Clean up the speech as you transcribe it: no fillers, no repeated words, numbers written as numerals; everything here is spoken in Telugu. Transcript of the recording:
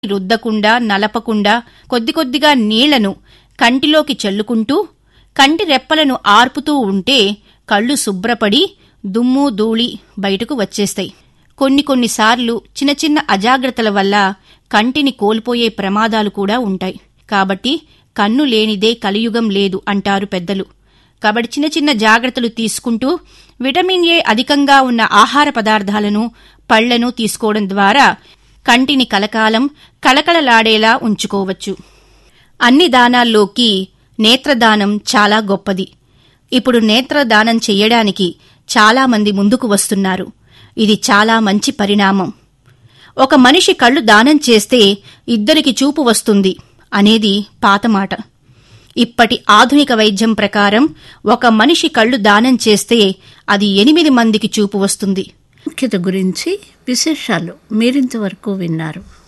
రుద్దకుండా నలపకుండా కొద్ది కొద్దిగా నీళ్లను కంటిలోకి చల్లుకుంటూ కంటి రెప్పలను ఆర్పుతూ ఉంటే కళ్ళు శుభ్రపడి దుమ్ము ధూళి బయటకు వచ్చేస్తాయి. కొన్నిసార్లు చిన్న చిన్న అజాగ్రత్తల వల్ల కంటిని కోల్పోయే ప్రమాదాలు కూడా ఉంటాయి. కాబట్టి కన్ను లేనిదే కలియుగం లేదు అంటారు పెద్దలు. కాబట్టి చిన్న చిన్న జాగ్రత్తలు తీసుకుంటూ విటమిన్ ఏ అధికంగా ఉన్న ఆహార పదార్థాలను పళ్లను తీసుకోవడం ద్వారా కంటిని కలకాలం కళకళలాడేలా ఉంచుకోవచ్చు. అన్ని దానాల్లోకి నేత్రదానం చాలా గొప్పది. ఇప్పుడు నేత్రదానం చెయ్యడానికి చాలామంది ముందుకు వస్తున్నారు. ఇది చాలా మంచి పరిణామం. ఒక మనిషి కళ్ళు దానం చేస్తే ఇద్దరికి చూపు వస్తుంది అనేది పాతమాట. ఇప్పటి ఆధునిక వైద్యం ప్రకారం ఒక మనిషి కళ్ళు దానం చేస్తే అది 8 మందికి చూపు వస్తుంది. ముఖ్యత గురించి విశేషాలు మీరింతవరకు విన్నారు.